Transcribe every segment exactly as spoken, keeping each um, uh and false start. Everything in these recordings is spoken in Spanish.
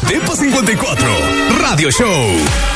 Depa cincuenta y cuatro, Radio Show.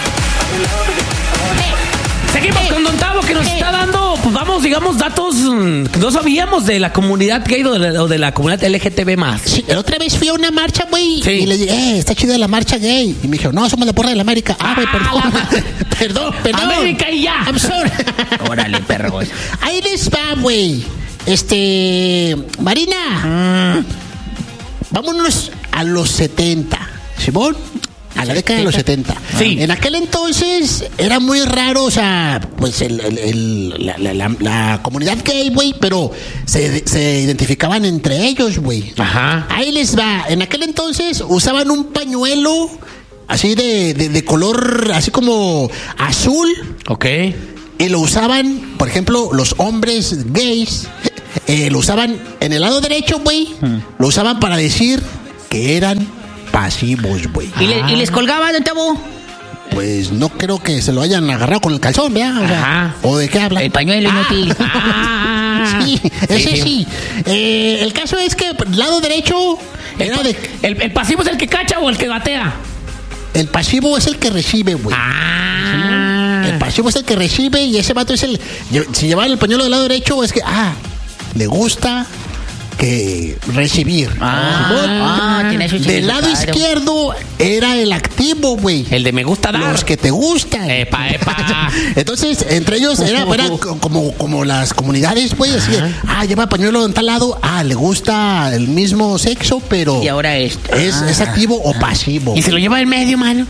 Seguimos con Don Tavo, que nos está dando, pues vamos, digamos, datos que no sabíamos de la comunidad gay o de la, o de la comunidad L G T B más. Sí, la otra vez fui a una marcha, güey, sí. y le dije, eh, está chida la marcha gay. Y me dijo, no, somos la porra de la América. Ah, güey, perdón. perdón, perdón. América y ya. I'm sorry. Órale, perro. Ahí les va, güey. Este, Marina, mm. vámonos a los setenta, ¿Simón? A la década de los setenta. Sí. En aquel entonces era muy raro, o sea, pues el, el, el, la, la, la, la comunidad gay, güey, pero se, se identificaban entre ellos, güey. Ajá. Ahí les va. En aquel entonces usaban un pañuelo así de, de, de color, así como azul. Ok. Y lo usaban, por ejemplo, los hombres gays, eh, lo usaban en el lado derecho, güey. Hmm. Lo usaban para decir que eran pasivos, güey. ¿Y, le, ¿Y les colgaba, Don Tavo? Pues no creo que se lo hayan agarrado con el calzón, ¿verdad? O, sea, ¿o de qué habla? El pañuelo inútil. Ah, sí, ese sí. sí. Eh, el caso es que el lado derecho era el, de... El, el pasivo es el que cacha o el que batea. El pasivo es el que recibe, güey. Ah. El pasivo es el que recibe y ese vato es el... Si llevaba el pañuelo del lado derecho es que, ah, le gusta... que recibir. Ah, ah, tiene su del lado claro. izquierdo era el activo, güey. El de me gusta dar. Los que te gustan. Epa, epa. Entonces, entre ellos era, era como, como las comunidades, güey, así, ah, lleva pañuelo en tal lado, ah, le gusta el mismo sexo, pero y ahora esto. Es, ah. es activo o pasivo. ¿Y se lo lleva en medio, mano?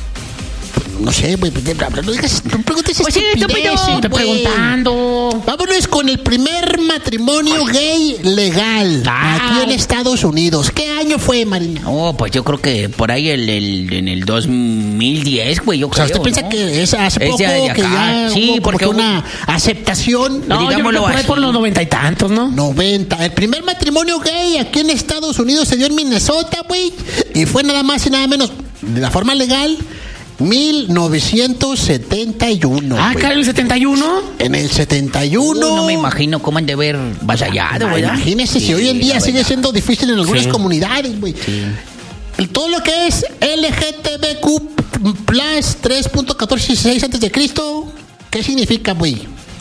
No sé, güey, no digas, no preguntes pues sí, estupideces, estoy preguntando. Vámonos con el primer matrimonio gay legal ah. aquí en Estados Unidos. ¿Qué año fue, Marina? Oh, pues yo creo que por ahí el, el, en el dos mil diez, güey, yo creo. O sea, ¿usted piensa ¿no? que es hace es poco de que ya sí, hubo porque como que una aceptación? No, digámoslo yo creo que por ahí por los noventa y tantos, ¿no? Noventa. El primer matrimonio gay aquí en Estados Unidos se dio en Minnesota, güey, y fue nada más y nada menos de la forma legal. mil novecientos setenta y uno. Ah, ¿en el setenta y uno? En el setenta y uno. Uh, no me imagino cómo han de ver vasallado, güey. Imagínese sí, si hoy en día sigue siendo difícil en algunas sí. comunidades, güey. Sí. Todo lo que es L G T B Q plus tres punto catorce dieciséis antes de Cristo, ¿qué significa, güey?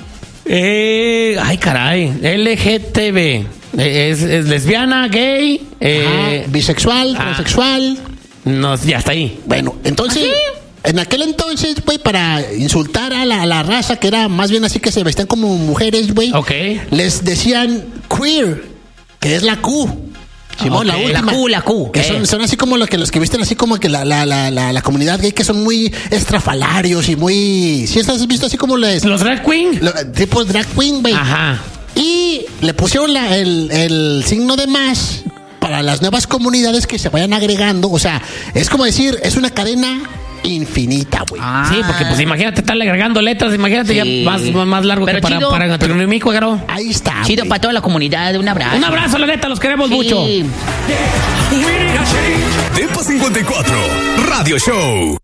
Eh, ay, caray. L G T B. Es, es lesbiana, gay, eh, Ajá, bisexual, ah, transexual. No, ya está ahí. Bueno, entonces... ¿Ah, sí? En aquel entonces, güey, para insultar a la, a la raza, que era más bien así que se vestían como mujeres, güey, okay. les decían queer, que es la Q. Simón, okay. la última. La Q, la Q. Que son, son así como los que los que visten así como que la, la, la, la, la comunidad gay, que son muy estrafalarios y muy... ¿Sí has visto así como les... los drag queen? Lo, tipo drag queen, güey. Ajá. Y le pusieron la, el, el signo de más para las nuevas comunidades que se vayan agregando. O sea, es como decir, es una cadena... infinita, güey. Ah. Sí, porque pues imagínate estarle agregando letras, imagínate sí. ya más, más largo pero que para, chido, para, para mi cuadro. Ahí está. Chido para toda la comunidad, un abrazo. Un abrazo, la neta, los queremos sí. mucho. Depa cincuenta y cuatro, Radio Show.